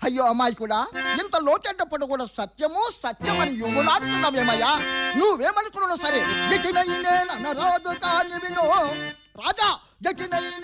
అయ్యో అమ్మాయి కూడా ఇంత లోచేటప్పుడు కూడా సత్యము సత్యమని యుగులాడుతున్నావేమయ్యా. నువ్వేమనుకున్నావు సరే, రాజా